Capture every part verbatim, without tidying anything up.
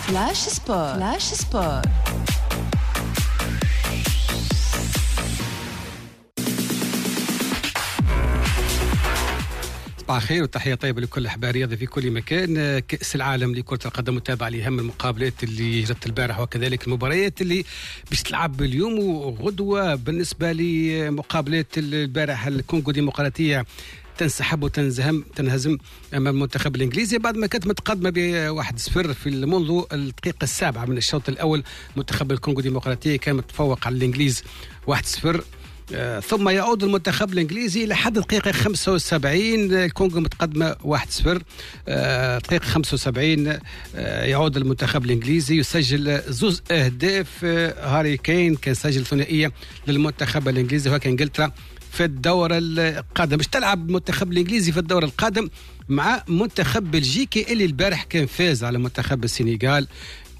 فلاش سبور. فلاش سبور. صباح الخير وتحية طيبة لكل أحباء الرياضة في كل مكان. كأس العالم لكرة القدم متابعة لأهم المقابلات اللي جرت البارح وكذلك المباريات اللي باش تلعب اليوم وغدوة. بالنسبة لمقابلات البارح الكونغو ديمقراطية تنسحب وتنزهم تنهزم امام المنتخب الانجليزي بعد ما كانت متقدمه بواحد صفر في منذ الدقيقه السابعه من الشوط الاول. منتخب الكونغو ديمقراطيه كان متفوق على الانجليز واحد صفر. آه ثم يعود المنتخب الانجليزي لحد الدقيقه خمسة وسبعين الكونغو متقدمه واحد صفر. آه دقيقه خمسة وسبعين آه يعود المنتخب الانجليزي يسجل زوز اهداف. آه هاري كين كان سجل ثنائيه للمنتخب الانجليزي وهكذا انجلترا في الدورة القادم باش تلعب المنتخب الانجليزي في الدورة القادم مع منتخب بلجيكي اللي البارح كان فاز على منتخب السنغال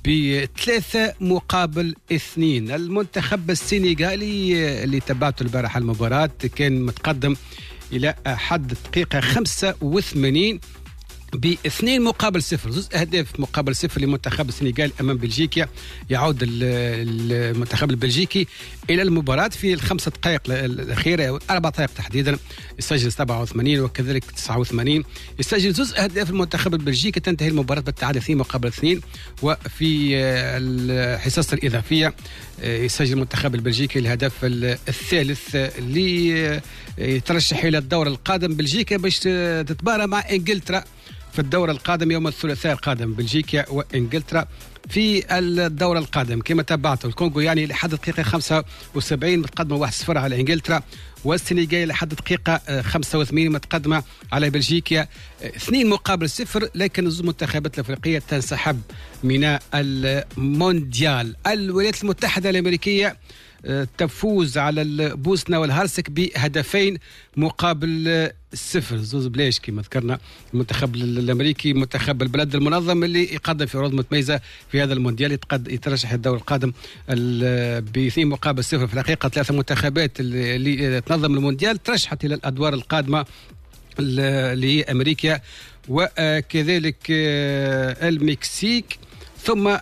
بثلاثة مقابل اثنين. المنتخب السنغالي اللي تابعته البارح المباراة كان متقدم إلى حد الدقيقة خمسة وثمانين باثنين مقابل صفر، زوز أهداف مقابل صفر لمنتخب السنغال أمام بلجيكا. يعود المنتخب البلجيكي إلى المباراة في الخمسة دقائق الأخيرة، أربع دقائق تحديدا، يسجل سبعة وثمانين وكذلك تسعة وثمانين، يسجل زوز أهداف المنتخب البلجيكي. تنتهي المباراة بالتعادل اثنين مقابل اثنين، وفي الحصص الإضافية يسجل المنتخب البلجيكي الهدف الثالث اللي يترشح إلى الدور القادم. بلجيكا باش تتبارى مع إنجلترا في الدورة القادم يوم الثلاثاء القادم، بلجيكا وإنجلترا في الدورة القادم. كما تابعته الكونغو يعني لحد الدقيقة خمسة وسبعين متقدمة واحد صفر على إنجلترا، والسنغال لحد الدقيقة خمسة وثمانين متقدمة على بلجيكا اثنين مقابل صفر. لكن المنتخبات الأفريقية تنسحب من المونديال. الولايات المتحدة الأمريكية تفوز على البوسنة والهرسك بهدفين مقابل صفر، زوز بلاش كما ذكرنا. المنتخب الامريكي منتخب البلد المنظم اللي يقدم في عروض متميزه في هذا المونديال، يترشح الدور القادم باثنين مقابل صفر. في الحقيقه ثلاثه منتخبات اللي تنظم المونديال ترشحت الى الادوار القادمه اللي هي امريكا وكذلك المكسيك، ثم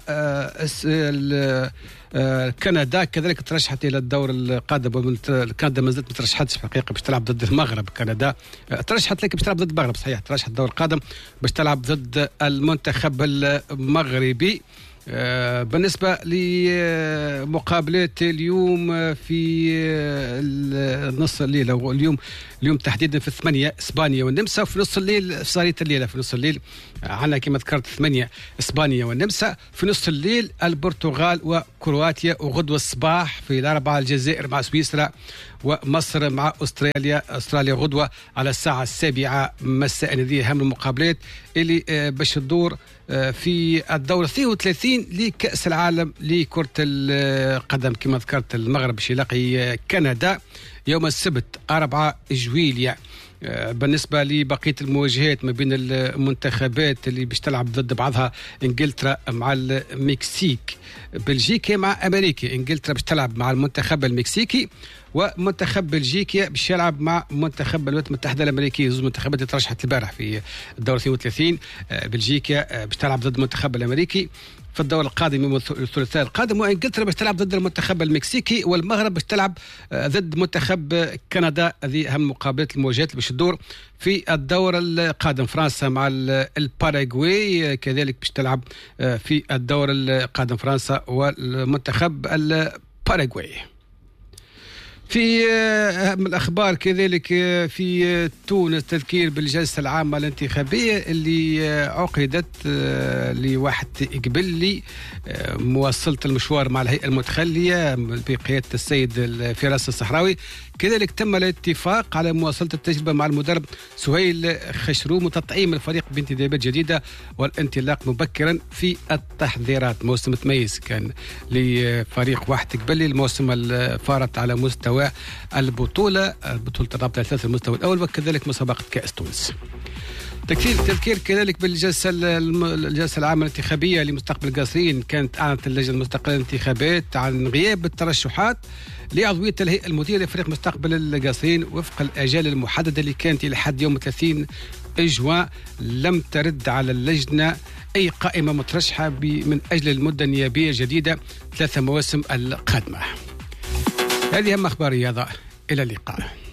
كندا كذلك ترشحت الى الدور القادم. كندا ما زالت ما ترشحتش في الحقيقه باش تلعب ضد المغرب. كندا ترشحت لكن باش تلعب ضد المغرب، صحيح ترشحت الدور القادم باش تلعب ضد المنتخب المغربي. بالنسبة لمقابلات اليوم في نص الليل أو اليوم اليوم تحديدا في الثمانية إسبانيا والنمسا، وفي نص الليل في صارية الليلة في نص الليل عنا كما ذكرت ثمانية إسبانيا والنمسا، في نص الليل البرتغال وكرواتيا، وغدوة الصباح في الأربعة الجزائر مع سويسرا، ومصر مع أستراليا. أستراليا غدوة على الساعة السابعة مساء. هذه أهم المقابلات اللي باش تدور في الدورة اثنين وثلاثين لكأس العالم لكرة القدم. كما ذكرت المغرب يلاقي كندا يوم السبت أربعة جويليا. بالنسبة لبقية المواجهات ما بين المنتخبات اللي باش تلعب ضد بعضها، انجلترا مع المكسيك، بلجيكا مع امريكا. انجلترا باش تلعب مع المنتخب المكسيكي، ومنتخب بلجيكا باش يلعب مع منتخب الولايات المتحدة الأمريكية. زوج منتخبات ترشحت البارح في الدورة اثنين وثلاثين. بلجيكا باش تلعب ضد المنتخب الأمريكي في الدور القادم يوم الثلاثاء القادم، وانجلترا باش تلعب ضد المنتخب المكسيكي، والمغرب باش تلعب ضد منتخب كندا. هذه اهم مقابلات المواجهات اللي باش تدور في الدور القادم. فرنسا مع الباراغواي كذلك باش تلعب في الدور القادم، فرنسا والمنتخب الباراغواي. في أهم الأخبار كذلك في تونس تذكير بالجلسة العامة الانتخابية اللي عقدت لواحد قبل مواصلة المشوار مع الهيئة المتخلية بقيادة السيد فراس الصحراوي. كذلك تم الاتفاق على مواصلة التجربة مع المدرب سهيل خشروم وتطعيم الفريق بانتدابات جديدة والانطلاق مبكرا في التحضيرات. موسم متميز كان لفريق واحد قبل الموسم الفارط على مستوى البطولة، بطولة الرابطة الثالثة المستوى الأول، وكذلك مسابقة كأس تونس. تذكير تذكير كذلك بالجلسة الجلسة العامة الانتخابية لمستقبل القاصرين. كانت أعلنت اللجنة المستقلة للانتخابات عن غياب الترشحات لعضوية الهيئة المديرة لفريق مستقبل القاصرين وفق الآجال المحددة اللي كانت إلى حد يوم ثلاثين جوان لم ترد على اللجنة أي قائمة مترشحة من أجل المدة النيابية الجديدة ثلاثة مواسم القادمة. هذه هم أخبار الرياضة، إلى اللقاء.